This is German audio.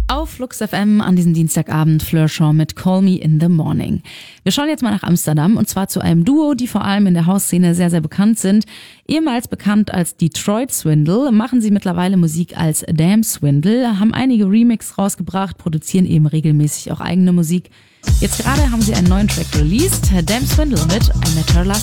Auf Flux FM an diesem Dienstagabend Fleur Shaw mit Call Me in the Morning. Wir schauen jetzt mal nach Amsterdam und zwar zu einem Duo, die vor allem in der Hausszene sehr, sehr bekannt sind. Ehemals bekannt als Detroit Swindle, machen sie mittlerweile Musik als Damn Swindle, haben einige Remixes rausgebracht, produzieren eben regelmäßig auch eigene Musik. Jetzt gerade haben sie einen neuen Track released, Damn Swindle mit I Met Her Last